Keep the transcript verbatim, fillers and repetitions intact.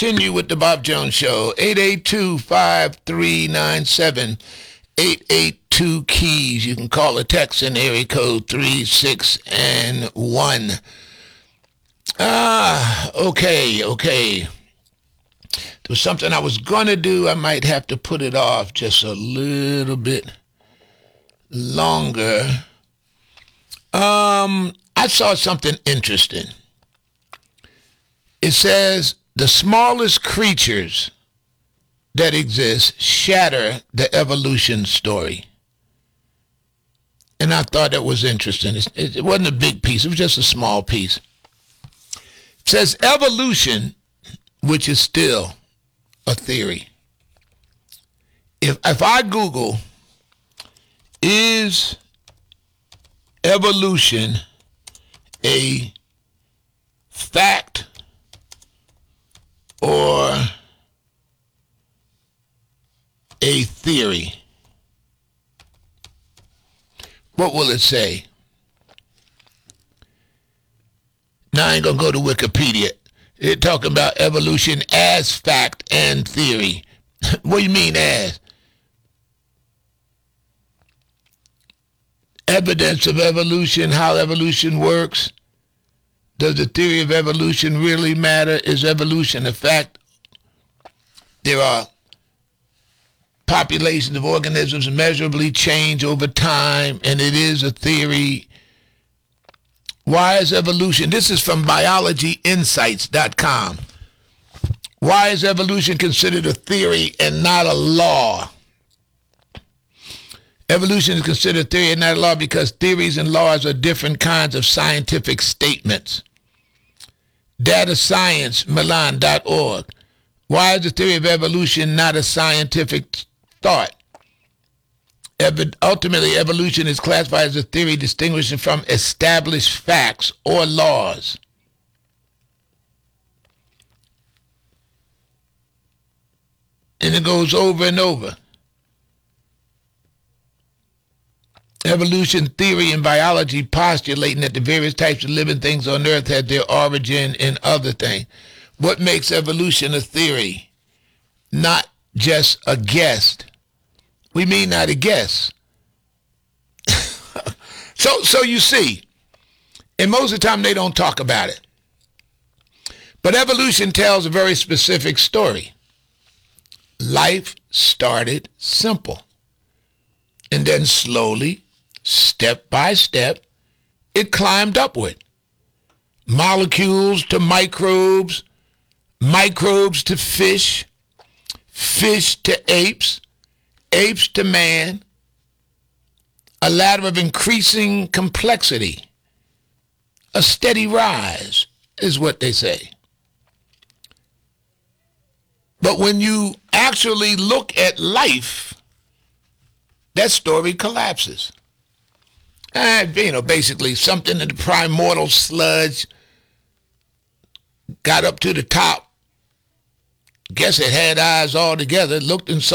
Continue with the Bob Jones Show. eight eight two, five three nine seven, eight eight two keys. You can call or text in area code three six and one. Ah, okay, okay. There was something I was going to do. I might have to put it off just a little bit longer. Um, I saw something interesting. It says the smallest creatures that exist shatter the evolution story. And I thought that was interesting. It, it wasn't a big piece. It was just a small piece. It says evolution, which is still a theory. If if I Google, is evolution a fact or a theory, what will it say? Now I ain't gonna go to Wikipedia. They're talking about evolution as fact and theory. What do you mean as? Evidence of evolution, how evolution works. Does the theory of evolution really matter? Is evolution a fact? There are populations of organisms measurably change over time, and it is a theory. Why is evolution? This is from biology insights dot com. Why is evolution considered a theory and not a law? Evolution is considered a theory and not a law because theories and laws are different kinds of scientific statements. data science milan dot org. Why is the theory of evolution not a scientific thought? Ev- ultimately, evolution is classified as a theory distinguishing from established facts or laws. And it goes over and over. Evolution theory and biology postulating that the various types of living things on Earth had their origin in other things. What makes evolution a theory? Not just a guess. We mean not a guess. so so you see, and most of the time they don't talk about it. But evolution tells a very specific story. Life started simple. And then slowly, step by step, it climbed upward. Molecules to microbes, microbes to fish, fish to apes, apes to man, a ladder of increasing complexity. A steady rise is what they say. But when you actually look at life, that story collapses. And, you know, basically something in the primordial sludge got up to the top. Guess it had eyes all together, looked and saw